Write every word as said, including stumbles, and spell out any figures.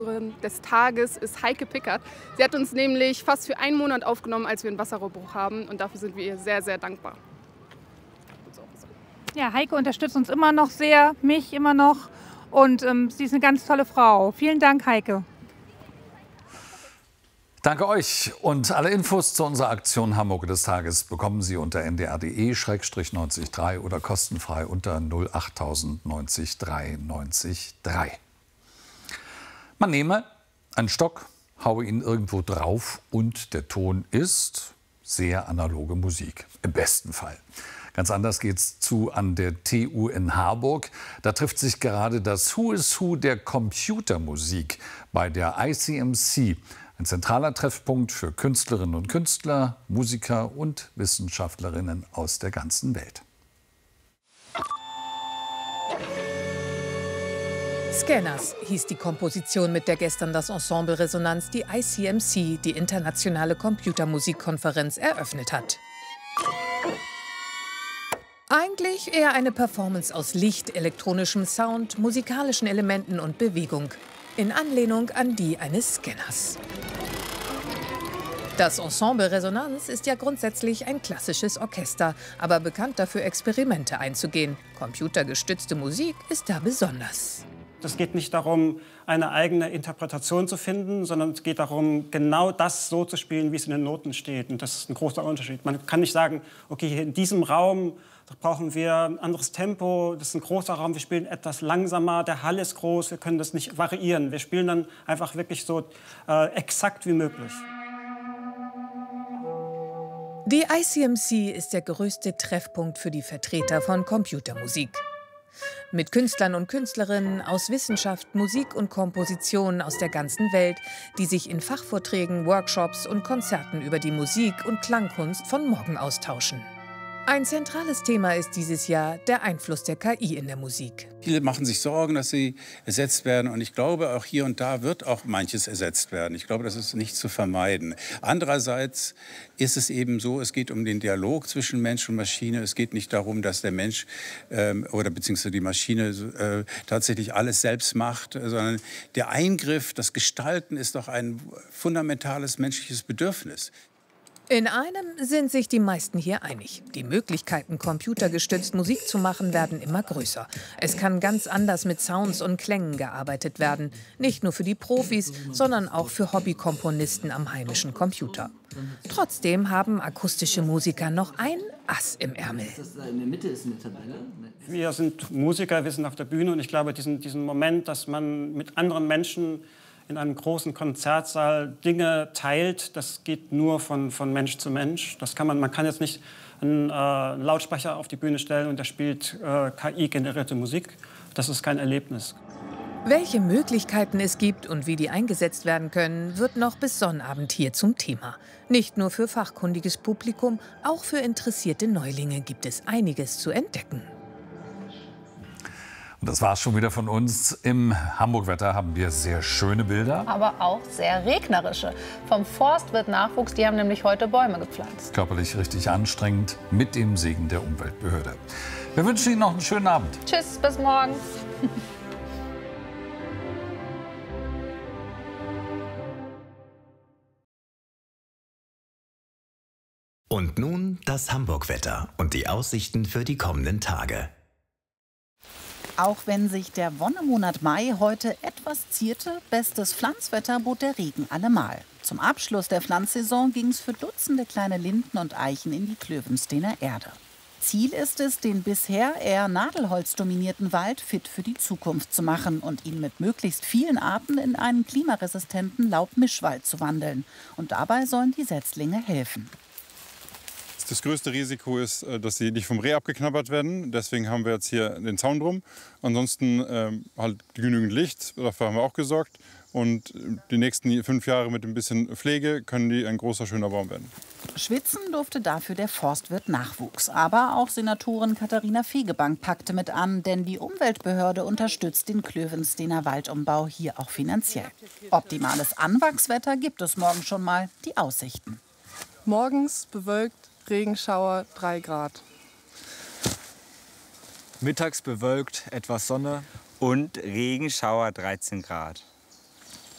Des Tages ist Heike Pickert. Sie hat uns nämlich fast für einen Monat aufgenommen, als wir einen Wasserrohrbruch haben. Und dafür sind wir ihr sehr, sehr dankbar. Ja, Heike unterstützt uns immer noch sehr, mich immer noch. Und ähm, sie ist eine ganz tolle Frau. Vielen Dank, Heike. Danke euch. Und alle Infos zu unserer Aktion Hamburg des Tages bekommen Sie unter n d r punkt d e Schrägstrich neunzig drei oder kostenfrei unter null acht null null neun drei neun drei. Man nehme einen Stock, haue ihn irgendwo drauf und der Ton ist sehr analoge Musik, im besten Fall. Ganz anders geht's zu an der T U in Harburg. Da trifft sich gerade das Who is Who der Computermusik bei der I C M C. Ein zentraler Treffpunkt für Künstlerinnen und Künstler, Musiker und Wissenschaftlerinnen aus der ganzen Welt. Scanners hieß die Komposition, mit der gestern das Ensemble Resonanz die I C M C, die internationale Computermusikkonferenz, eröffnet hat. Eigentlich eher eine Performance aus Licht, elektronischem Sound, musikalischen Elementen und Bewegung, in Anlehnung an die eines Scanners. Das Ensemble Resonanz ist ja grundsätzlich ein klassisches Orchester, aber bekannt dafür, Experimente einzugehen. Computergestützte Musik ist da besonders. Es geht nicht darum, eine eigene Interpretation zu finden, sondern es geht darum, genau das so zu spielen, wie es in den Noten steht. Und das ist ein großer Unterschied. Man kann nicht sagen, okay, hier in diesem Raum brauchen wir ein anderes Tempo, das ist ein großer Raum, wir spielen etwas langsamer, der Hall ist groß, wir können das nicht variieren. Wir spielen dann einfach wirklich so äh, exakt wie möglich. Die I C M C ist der größte Treffpunkt für die Vertreter von Computermusik. Mit Künstlern und Künstlerinnen aus Wissenschaft, Musik und Komposition aus der ganzen Welt, die sich in Fachvorträgen, Workshops und Konzerten über die Musik und Klangkunst von morgen austauschen. Ein zentrales Thema ist dieses Jahr der Einfluss der K I in der Musik. Viele machen sich Sorgen, dass sie ersetzt werden. Und ich glaube, auch hier und da wird auch manches ersetzt werden. Ich glaube, das ist nicht zu vermeiden. Andererseits ist es eben so, es geht um den Dialog zwischen Mensch und Maschine. Es geht nicht darum, dass der Mensch ähm, oder beziehungsweise die Maschine äh, tatsächlich alles selbst macht, sondern der Eingriff, das Gestalten ist doch ein fundamentales menschliches Bedürfnis. In einem sind sich die meisten hier einig. Die Möglichkeiten, computergestützt Musik zu machen, werden immer größer. Es kann ganz anders mit Sounds und Klängen gearbeitet werden. Nicht nur für die Profis, sondern auch für Hobbykomponisten am heimischen Computer. Trotzdem haben akustische Musiker noch ein Ass im Ärmel. In der Mitte ist eine Tabelle. Wir sind Musiker, wir sind auf der Bühne und ich glaube, diesen, diesen Moment, dass man mit anderen Menschen in einem großen Konzertsaal Dinge teilt, das geht nur von, von Mensch zu Mensch. Das kann man, man kann jetzt nicht einen äh, Lautsprecher auf die Bühne stellen und der spielt äh, K I-generierte Musik. Das ist kein Erlebnis. Welche Möglichkeiten es gibt und wie die eingesetzt werden können, wird noch bis Sonnabend hier zum Thema. Nicht nur für fachkundiges Publikum, auch für interessierte Neulinge gibt es einiges zu entdecken. Und das war es schon wieder von uns. Im Hamburg-Wetter haben wir sehr schöne Bilder. Aber auch sehr regnerische. Vom Forst wird Nachwuchs, die haben nämlich heute Bäume gepflanzt. Körperlich richtig anstrengend, mit dem Segen der Umweltbehörde. Wir wünschen Ihnen noch einen schönen Abend. Tschüss, bis morgen. Und nun das Hamburg-Wetter und die Aussichten für die kommenden Tage. Auch wenn sich der Wonnemonat Mai heute etwas zierte, bestes Pflanzwetter bot der Regen allemal. Zum Abschluss der Pflanzsaison ging es für Dutzende kleine Linden und Eichen in die Klövensteiner Erde. Ziel ist es, den bisher eher nadelholzdominierten Wald fit für die Zukunft zu machen und ihn mit möglichst vielen Arten in einen klimaresistenten Laubmischwald zu wandeln. Und dabei sollen die Setzlinge helfen. Das größte Risiko ist, dass sie nicht vom Reh abgeknabbert werden. Deswegen haben wir jetzt hier den Zaun drum. Ansonsten ähm, halt genügend Licht, dafür haben wir auch gesorgt. Und die nächsten fünf Jahre mit ein bisschen Pflege können die ein großer, schöner Baum werden. Schwitzen durfte dafür der Forstwirt Nachwuchs. Aber auch Senatorin Katharina Fegebank packte mit an, denn die Umweltbehörde unterstützt den Klövensteiner Waldumbau hier auch finanziell. Optimales Anwachswetter gibt es morgen schon mal. Die Aussichten. Morgens bewölkt, Regenschauer, drei Grad. Mittags bewölkt, etwas Sonne. Und Regenschauer, dreizehn Grad.